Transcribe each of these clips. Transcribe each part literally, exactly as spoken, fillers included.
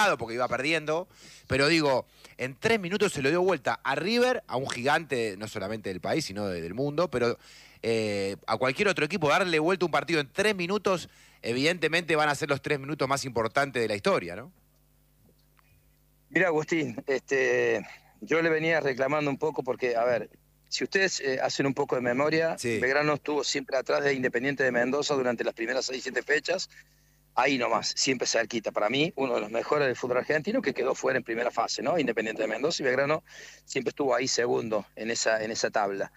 enojado porque iba perdiendo, pero digo, en tres minutos se lo dio vuelta a River, a un gigante no solamente del país, sino de, del mundo, pero eh, a cualquier otro equipo, darle vuelta a un partido en tres minutos, evidentemente van a ser los tres minutos más importantes de la historia, ¿no? Mira, Agustín, este, yo le venía reclamando un poco porque, a ver, si ustedes eh, hacen un poco de memoria, Sí. Belgrano estuvo siempre atrás de Independiente de Mendoza durante las primeras seis, siete fechas, ahí nomás, siempre cerquita. Para mí, uno de los mejores del fútbol argentino que quedó fuera en primera fase, ¿no? Independiente de Mendoza y Belgrano siempre estuvo ahí segundo en esa, en esa tabla.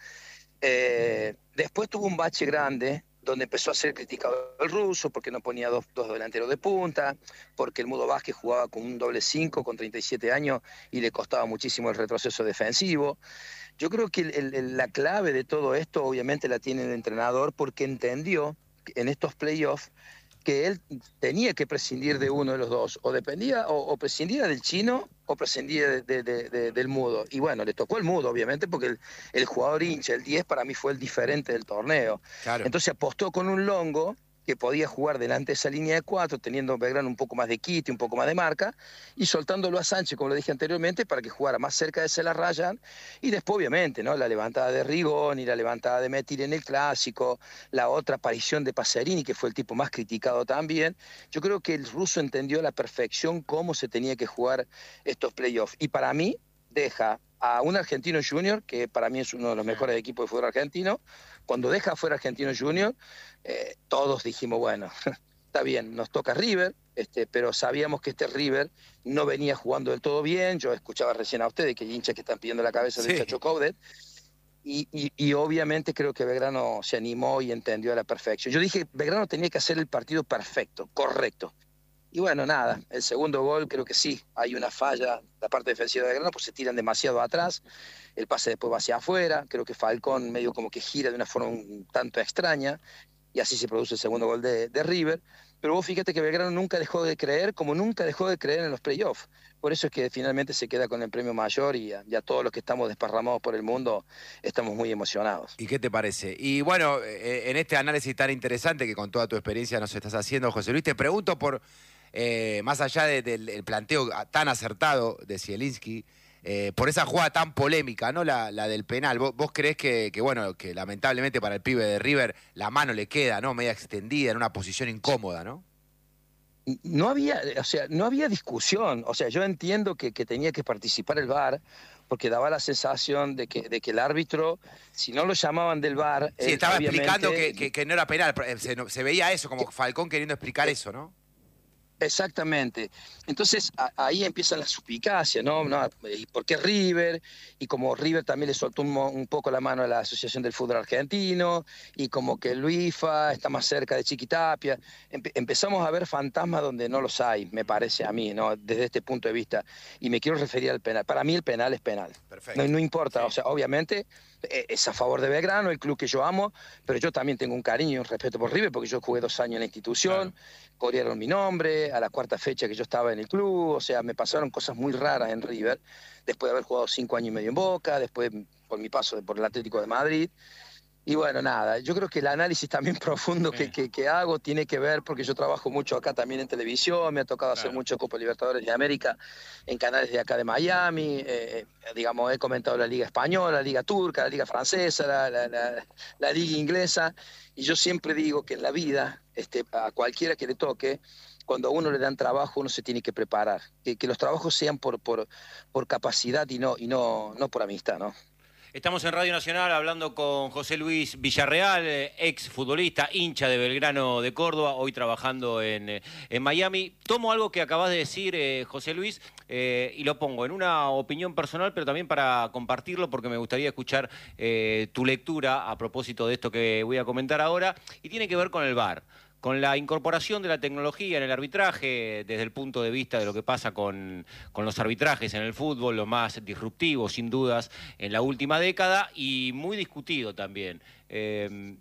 Eh, después tuvo un bache grande donde empezó a ser criticado el ruso porque no ponía dos, dos delanteros de punta, porque el Mudo Vázquez jugaba con un doble cinco con treinta y siete años y le costaba muchísimo el retroceso defensivo. Yo creo que el, el, la clave de todo esto obviamente la tiene el entrenador porque entendió en estos playoffs que él tenía que prescindir de uno de los dos, o dependía, o, o prescindía del chino, o prescindía de, de, de, de, del mudo. Y bueno, le tocó el mudo, obviamente, porque el, el jugador hincha, el diez, para mí fue el diferente del torneo. Claro. Entonces apostó con un Longo que podía jugar delante de esa línea de cuatro, teniendo Belgrano un poco más de quite, un poco más de marca, y soltándolo a Sánchez, como lo dije anteriormente, para que jugara más cerca de Cela Ryan, y después, obviamente, ¿no? La levantada de Rigón y la levantada de Metir en el Clásico, la otra aparición de Pacerini, que fue el tipo más criticado también. Yo creo que el ruso entendió a la perfección cómo se tenía que jugar estos playoffs, y para mí deja a un Argentino Junior, que para mí es uno de los mejores equipos de fútbol argentino. Cuando deja fuera Argentino Junior, eh, todos dijimos, bueno, está bien, nos toca River, este, pero sabíamos que este River no venía jugando del todo bien. Yo escuchaba recién a ustedes que hay hinchas que están pidiendo la cabeza Sí. del Chacho Coudet, y, y, y obviamente creo que Belgrano se animó y entendió a la perfección. Yo dije, Belgrano tenía que hacer el partido perfecto, correcto. Y bueno, nada, el segundo gol creo que sí, hay una falla, la parte defensiva de Belgrano, pues se tiran demasiado atrás, el pase después va hacia afuera, creo que Falcón medio como que gira de una forma un tanto extraña, y así se produce el segundo gol de, de River. Pero vos fíjate que Belgrano nunca dejó de creer, como nunca dejó de creer en los playoffs. Por eso es que finalmente se queda con el premio mayor, y a, y a todos los que estamos desparramados por el mundo estamos muy emocionados. ¿Y qué te parece? Y bueno, eh, en este análisis tan interesante que con toda tu experiencia nos estás haciendo, José Luis, te pregunto por, eh, más allá de, del el planteo tan acertado de Zielinski, eh, por esa jugada tan polémica, ¿no? La, la del penal. ¿Vos, vos creés que, que, bueno, que lamentablemente para el pibe de River la mano le queda, ¿no? Media extendida, en una posición incómoda, ¿no? No había, o sea, no había discusión. O sea, yo entiendo que, que tenía que participar el V A R, porque daba la sensación de que, de que el árbitro, si no lo llamaban del V A R... Sí, él, estaba obviamente, explicando que, que, que no era penal. Se, se veía eso, como Falcón queriendo explicar eso, ¿no? Exactamente. Entonces a, ahí empiezan las suspicacias, ¿no? ¿no? ¿Y por qué River? Y como River también le soltó un, un poco la mano a la Asociación del Fútbol Argentino, y como que el UIFA está más cerca de Chiquitapia. Empe empezamos a ver fantasmas donde no los hay, me parece a mí, ¿no? Desde este punto de vista. Y me quiero referir al penal. Para mí el penal es penal. Perfecto. No, no importa, Sí. O sea, obviamente eh, es a favor de Belgrano, el club que yo amo, pero yo también tengo un cariño y un respeto por River, porque yo jugué dos años en la institución, claro. Corrieron mi nombre a la cuarta fecha que yo estaba en el club. O sea, me pasaron cosas muy raras en River, después de haber jugado cinco años y medio en Boca, después por mi paso por el Atlético de Madrid. Y bueno, nada, yo creo que el análisis también profundo sí. que, que, que hago tiene que ver, porque yo trabajo mucho acá también en televisión, me ha tocado claro. hacer mucho Copa Libertadores de América en canales de acá de Miami, eh, digamos, he comentado la Liga Española, la Liga Turca, la Liga Francesa, la, la, la, la Liga Inglesa, y yo siempre digo que en la vida, este, a cualquiera que le toque, cuando a uno le dan trabajo, uno se tiene que preparar, que, que los trabajos sean por, por, por capacidad y no, y no, no por amistad, ¿no? Estamos en Radio Nacional hablando con José Luis Villarreal, ex futbolista, hincha de Belgrano de Córdoba, hoy trabajando en, en Miami. Tomo algo que acabas de decir, eh, José Luis, eh, y lo pongo en una opinión personal, pero también para compartirlo, porque me gustaría escuchar eh, tu lectura a propósito de esto que voy a comentar ahora, y tiene que ver con el V A R. Con la incorporación de la tecnología en el arbitraje, desde el punto de vista de lo que pasa con, con los arbitrajes en el fútbol, lo más disruptivo, sin dudas, en la última década, y muy discutido también. Eh,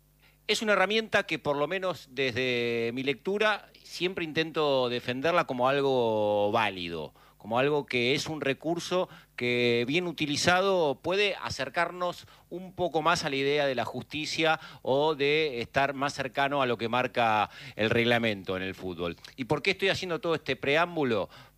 es una herramienta que, por lo menos desde mi lectura, siempre intento defenderla como algo válido, como algo que es un recurso que, bien utilizado, puede acercarnos un poco más a la idea de la justicia o de estar más cercano a lo que marca el reglamento en el fútbol. ¿Y por qué estoy haciendo todo este preámbulo?